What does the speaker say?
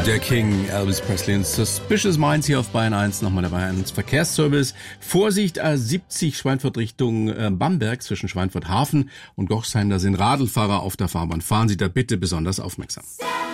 Der King, Elvis Presley und Suspicious Minds hier auf Bayern 1. Nochmal der Bayern 1 Verkehrsservice. Vorsicht, A70 Schweinfurt Richtung Bamberg zwischen Schweinfurt Hafen und Gochsheim. Da sind Radlfahrer auf der Fahrbahn. Fahren Sie da bitte besonders aufmerksam.